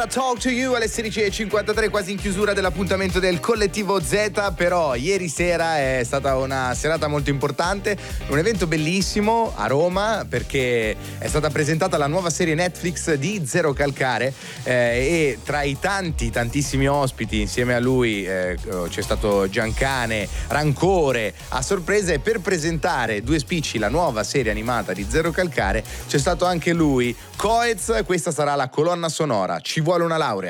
era Talk to You alle 16:53, quasi in chiusura dell'appuntamento del Collettivo Z. Però ieri sera è stata una serata molto importante, un evento bellissimo a Roma, perché è stata presentata la nuova serie Netflix di Zero Calcare, e tra i tantissimi ospiti insieme a lui c'è stato Giancane, Rancore a sorpresa, e per presentare Due Spicci, la nuova serie animata di Zero Calcare, c'è stato anche lui, Coez. Questa sarà la colonna sonora, Ci vuole una laurea.